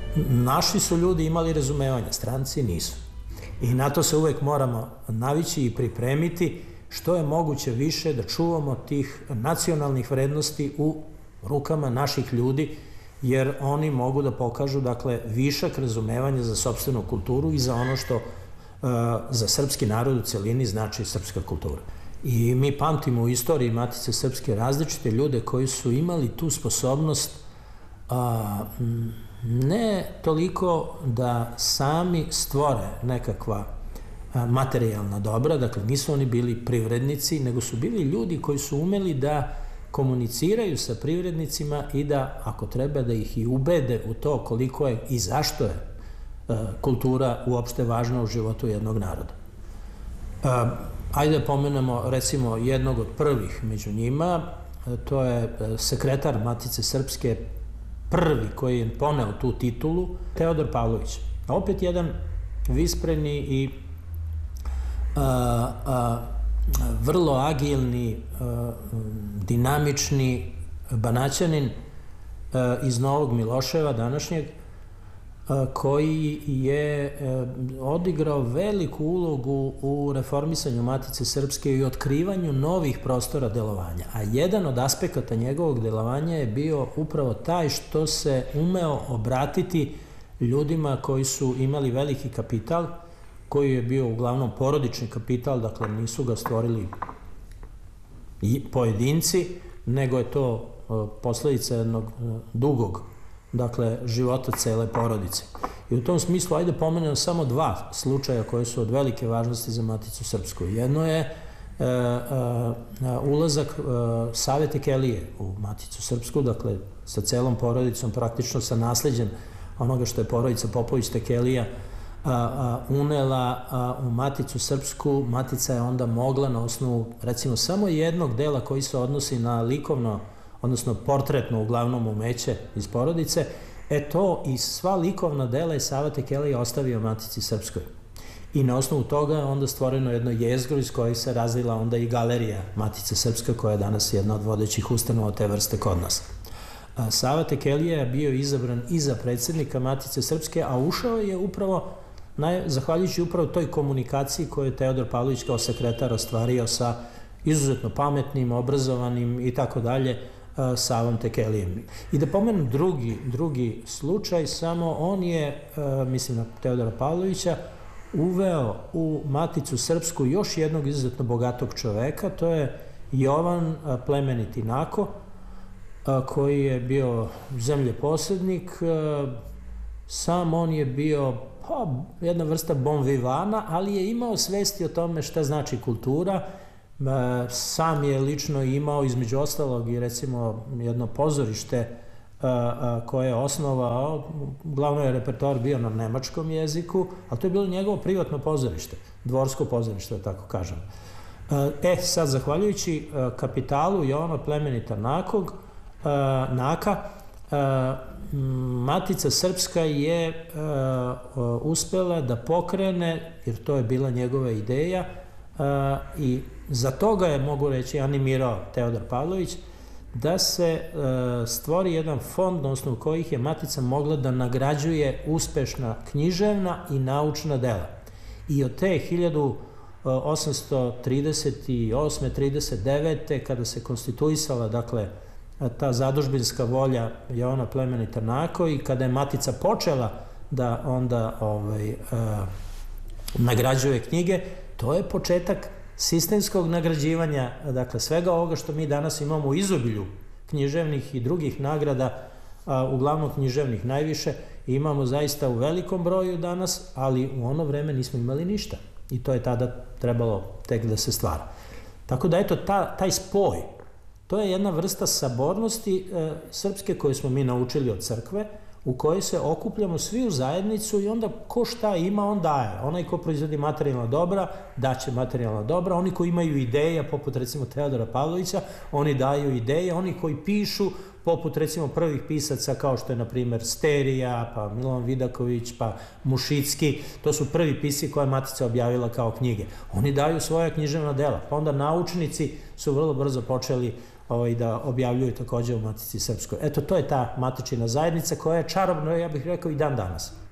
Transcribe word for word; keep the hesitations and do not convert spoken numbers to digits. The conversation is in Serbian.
Naši su ljudi imali razumevanja, stranci nisu. I na to se uvek moramo navići i pripremiti što je moguće više da čuvamo tih nacionalnih vrednosti u rukama naših ljudi, jer oni mogu da pokažu, dakle, višak razumevanja za sopstvenu kulturu i za ono što uh, za srpski narod u celini znači srpska kultura. I mi pamtimo u istoriji Matice Srpske različite ljude koji su imali tu sposobnost uh, ne toliko da sami stvore nekakva materijalna dobra, dakle nisu oni bili privrednici, nego su bili ljudi koji su umeli da komuniciraju sa privrednicima i da, ako treba, da ih i ubede u to koliko je i zašto je kultura uopšte važna u životu jednog naroda. Ajde da pomenemo, recimo, jednog od prvih među njima, to je sekretar Matice Srpske, prvi koji je poneo tu titulu, Teodor Pavlović. Opet jedan vispreni i a, a, vrlo agilni, a, dinamični Banaćanin a, iz Novog Miloševa, današnjeg, a, koji je a, odigrao veliku ulogu u reformisanju Matice Srpske i otkrivanju novih prostora delovanja. A jedan od aspekata njegovog delovanja je bio upravo taj što se umeo obratiti ljudima koji su imali veliki kapital, koji je bio uglavnom porodični kapital, dakle nisu ga stvorili pojedinci, nego je to posledica jednog dugog, dakle, života cele porodice. I u tom smislu, ajde pomenem samo dva slučaja koje su od velike važnosti za Maticu Srpsku. Jedno je e, e, ulazak e, Save Tekelije u Maticu Srpsku, dakle, sa celom porodicom, praktično sa nasleđem onoga što je porodica Popović Tekelija a, a, unela a, u Maticu Srpsku. Matica je onda mogla na osnovu, recimo, samo jednog dela koji se odnosi na likovno, odnosno portretno, uglavnom, umeće iz porodice, e to i sva likovna dela je Sava Tekelija ostavio Matici Srpskoj. I na osnovu toga je onda stvoreno jedno jezgro iz koje se razvila onda i galerija Matice Srpske, koja je danas jedna od vodećih ustanova te vrste kod nas. Sava Tekelija je bio izabran i za predsjednika Matice Srpske, a ušao je upravo, naj, zahvaljujući upravo toj komunikaciji koju je Teodor Pavlović kao sekretar ostvario sa izuzetno pametnim, obrazovanim i tako dalje Savom Tekelijem. I da pomenem drugi, drugi slučaj, samo on je, mislim na Teodora Pavlovića, uveo u Maticu Srpsku još jednog izuzetno bogatog čoveka, to je Jovan Plemeniti Nako, koji je bio zemljeposednik. Sam on je bio pa, jedna vrsta bon vivana, ali je imao svesti o tome šta znači kultura. Sam je lično imao, između ostalog, i recimo jedno pozorište koje je osnovao. Uglavnom je repertoar bio na nemačkom jeziku, ali to je bilo njegovo privatno pozorište, dvorsko pozorište, da tako kažem. E, sad, zahvaljujući kapitalu Jovana Plemenita Nakog, Naka, Matica Srpska je uspela da pokrene, jer to je bila njegova ideja, i za toga je, mogu reći, animirao Teodor Pavlović, da se stvori jedan fond na osnovu kojih je Matica mogla da nagrađuje uspešna književna i naučna dela. I od te hiljadu osamsto trideset osme trideset devete kada se konstituisala, dakle, ta zadužbinska volja Jovana Plemenita Nako i kada je Matica počela da onda ovaj, a, nagrađuje knjige, to je početak sistemskog nagrađivanja, dakle, svega ovoga što mi danas imamo u izobilju književnih i drugih nagrada, a, uglavnom književnih najviše, imamo zaista u velikom broju danas, ali u ono vreme nismo imali ništa i to je tada trebalo tek da se stvara. Tako da, eto, ta, taj spoj, to je jedna vrsta sabornosti e, srpske koju smo mi naučili od crkve, u kojoj se okupljamo svi u zajednicu i onda ko šta ima, on daje. Onaj ko proizvodi materijalna dobra, daće materijalna dobra. Oni koji imaju ideje, poput recimo Teodora Pavlovića, oni daju ideje. Oni koji pišu, poput recimo prvih pisaca kao što je na primjer Sterija, pa Milovan Vidaković, pa Mušicki, to su prvi pisci koje je Matica objavila kao knjige. Oni daju svoja književna dela. Pa onda naučnici su vrlo brzo počeli ovaj, da objavljuju takođe u Matici Srpskoj. Eto, to je ta matičina zajednica koja je čarobna, ja bih rekao, i dan danas.